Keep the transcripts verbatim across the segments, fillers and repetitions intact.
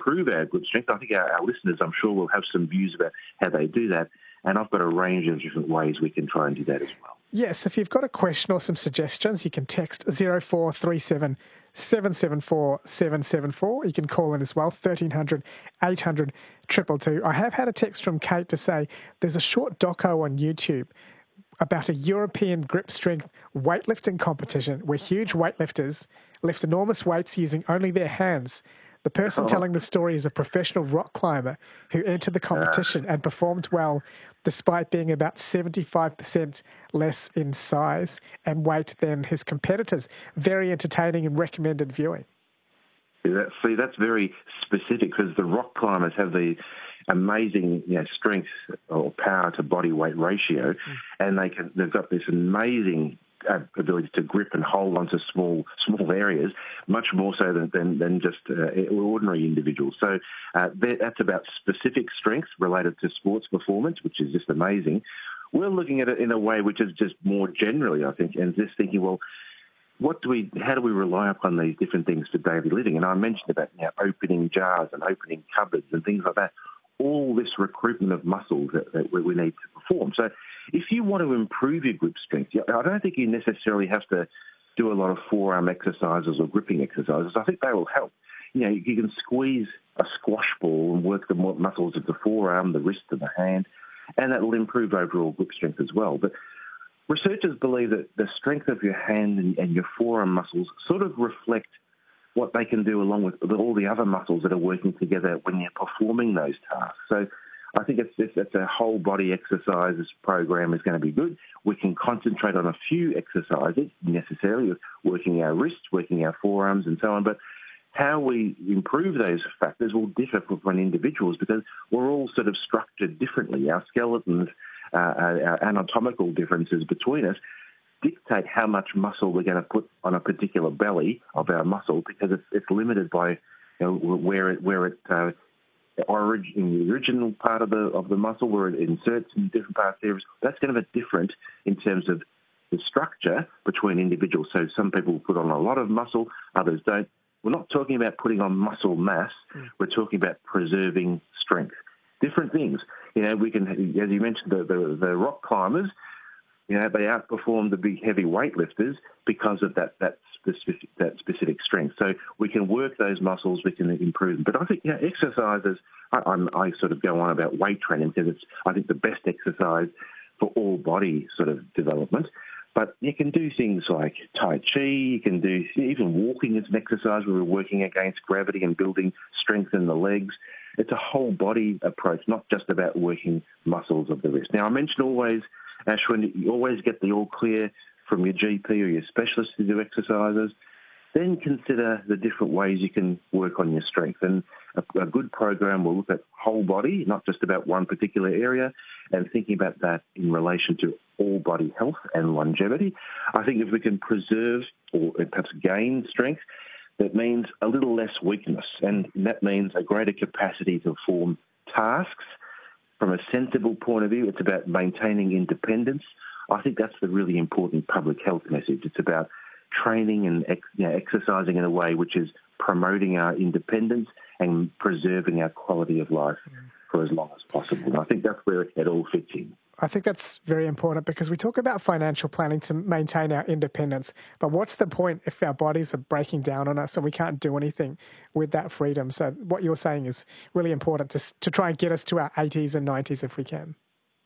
improve our grip strength, I think our, our listeners, I'm sure, will have some views about how they do that. And I've got a range of different ways we can try and do that as well. Yes, if you've got a question or some suggestions, you can text zero four three seven, seven seven four, seven seven four. You can call in as well, thirteen hundred, eight hundred, two two two. I have had a text from Kate to say there's a short doco on YouTube about a European grip strength weightlifting competition where huge weightlifters lift enormous weights using only their hands. The person Oh. telling the story is a professional rock climber who entered the competition and performed well despite being about seventy-five percent less in size and weight than his competitors. Very entertaining and recommended viewing. Yeah, that, see, that's very specific because the rock climbers have the amazing, you know, strength or power to body weight ratio, mm. and they can, they've got this amazing uh, ability to grip and hold onto small small areas, much more so than than, than just uh, ordinary individuals. So uh, that's about specific strengths related to sports performance, which is just amazing. We're looking at it in a way which is just more generally, I think, and just thinking, well, what do we? How do we rely upon these different things for daily living? And I mentioned about, you know, opening jars and opening cupboards and things like that. All this recruitment of muscles that, that we need to perform. So if you want to improve your grip strength, I don't think you necessarily have to do a lot of forearm exercises or gripping exercises. I think they will help. You know, you can squeeze a squash ball and work the muscles of the forearm, the wrist and the hand, and that will improve overall grip strength as well. But researchers believe that the strength of your hand and, and your forearm muscles sort of reflect what they can do along with all the other muscles that are working together when you're performing those tasks. So I think it's, it's, it's a whole body exercises program is going to be good. We can concentrate on a few exercises necessarily, with working our wrists, working our forearms and so on, but how we improve those factors will differ from individuals because we're all sort of structured differently. Our skeletons, uh, our anatomical differences between us dictate how much muscle we're going to put on a particular belly of our muscle because it's, it's limited by, you know, where it where it uh, origin in the original part of the of the muscle, where it inserts in different parts of the that's going to be different in terms of the structure between individuals. So some people put on a lot of muscle, others don't. We're not talking about putting on muscle mass. Mm. We're talking about preserving strength. Different things. You know, we can, as you mentioned, the the, the rock climbers. You know, they outperform the big heavy weightlifters because of that that specific that specific strength. So we can work those muscles, we can improve them. But I think, you know, exercises. I, I'm, I sort of go on about weight training because it's I think the best exercise for all body sort of development. But you can do things like Tai Chi. You can do even walking as an exercise where we're working against gravity and building strength in the legs. It's a whole body approach, not just about working muscles of the wrist. Now I mentioned always. Ashwin, you always get the all clear from your G P or your specialist to do exercises. Then consider the different ways you can work on your strength. And a, a good program will look at whole body, not just about one particular area, and thinking about that in relation to all body health and longevity. I think if we can preserve or perhaps gain strength, that means a little less weakness. And that means a greater capacity to perform tasks. From a sensible point of view, it's about maintaining independence. I think that's the really important public health message. It's about training and ex, you know, exercising in a way which is promoting our independence and preserving our quality of life for as long as possible. And I think that's where it all fits in. I think that's very important because we talk about financial planning to maintain our independence, but what's the point if our bodies are breaking down on us and we can't do anything with that freedom? So what you're saying is really important to to try and get us to our eighties and nineties if we can.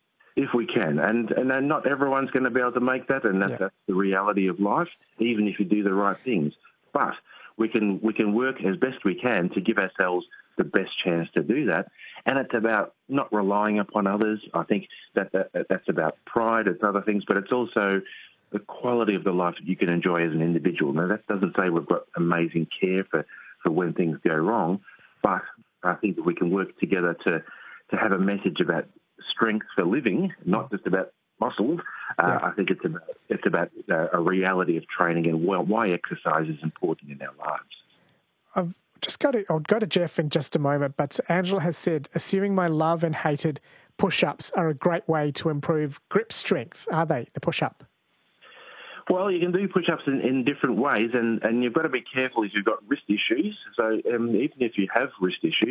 If we can. And and not everyone's going to be able to make that, and that, yeah. that's the reality of life, even if you do the right things. But we can we can work as best we can to give ourselves the best chance to do that. And it's about not relying upon others. I think that, that that's about pride, it's other things, but it's also the quality of the life that you can enjoy as an individual. Now, that doesn't say we've got amazing care for, for when things go wrong, but I think that we can work together to, to have a message about strength for living, not just about muscles. Uh, yeah. I think it's about, it's about uh, a reality of training and well, why exercise is important in our lives. I've just go to, I'll go to Jeff in just a moment, but Angela has said, assuming my love and hated push-ups are a great way to improve grip strength. Are they, the push-up? Well, you can do push-ups in, in different ways, and, and you've got to be careful if you've got wrist issues. So um, even if you have wrist issues,